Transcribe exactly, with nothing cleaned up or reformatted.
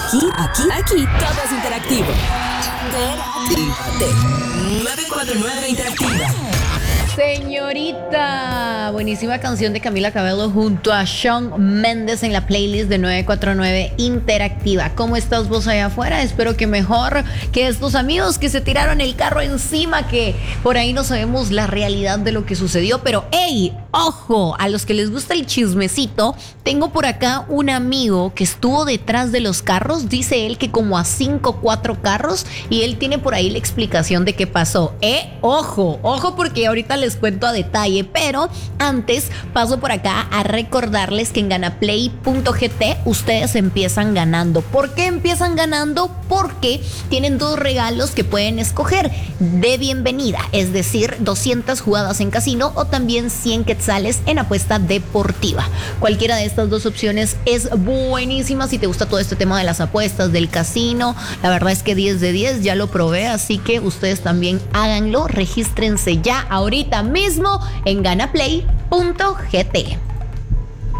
Aquí, aquí, aquí, todo es interactivo. Interactívate. nueve cuatro nueve Interactiva. Señorita, buenísima canción de Camila Cabello junto a Shawn Mendes en la playlist de nueve cuatro nueve Interactiva. ¿Cómo estás vos allá afuera? Espero que mejor que estos amigos que se tiraron el carro encima, que por ahí no sabemos la realidad de lo que sucedió. Pero hey, ojo, a los que les gusta el chismecito, tengo por acá un amigo que estuvo detrás de los carros. Dice él que como a cinco, cuatro carros, y él tiene por ahí la explicación de qué pasó. Eh, ojo, ojo, porque ahorita les cuento a detalle, pero antes paso por acá a recordarles que en ganaplay punto g t ustedes empiezan ganando. ¿Por qué empiezan ganando? Porque tienen dos regalos que pueden escoger de bienvenida, es decir, doscientas jugadas en casino o también cien quetzales en apuesta deportiva. Cualquiera de estas dos opciones es buenísima si te gusta todo este tema de las apuestas, del casino. La verdad es que diez de diez, ya lo probé, así que ustedes también háganlo. Regístrense ya ahorita mismo en ganaplay punto g t.